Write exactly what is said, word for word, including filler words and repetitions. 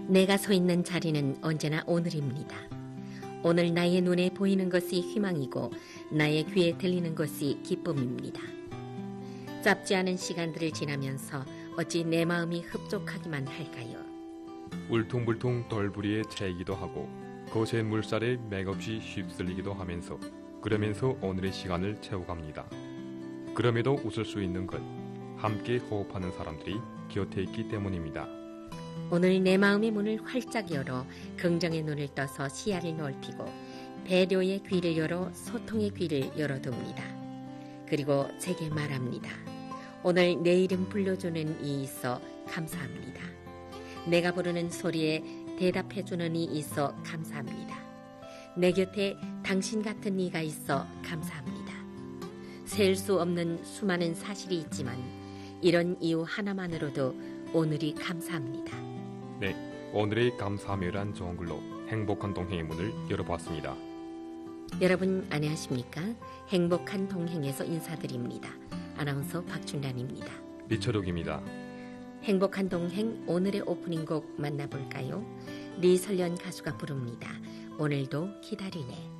내가 서 있는 자리는 언제나 오늘입니다. 오늘 나의 눈에 보이는 것이 희망이고 나의 귀에 들리는 것이 기쁨입니다. 짧지 않은 시간들을 지나면서 어찌 내 마음이 흡족하기만 할까요? 울퉁불퉁 돌부리에 채이기도 하고 거센 물살에 맥없이 휩쓸리기도 하면서 그러면서 오늘의 시간을 채워갑니다. 그럼에도 웃을 수 있는 건 함께 호흡하는 사람들이 곁에 있기 때문입니다. 오늘 내 마음의 문을 활짝 열어 긍정의 눈을 떠서 시야를 넓히고 배려의 귀를 열어 소통의 귀를 열어둡니다. 그리고 제게 말합니다. 오늘 내 이름 불러주는 이 있어 감사합니다. 내가 부르는 소리에 대답해주는 이 있어 감사합니다. 내 곁에 당신 같은 이가 있어 감사합니다. 셀 수 없는 수많은 사실이 있지만 이런 이유 하나만으로도 오늘이 감사합니다. 네, 오늘의 감사하며란 좋은 글로 행복한 동행의 문을 열어보았습니다. 여러분 안녕하십니까? 행복한 동행에서 인사드립니다. 아나운서 박준란입니다. 리처록입니다. 행복한 동행 오늘의 오프닝 곡 만나볼까요? 리설련 가수가 부릅니다. 오늘도 기다리네.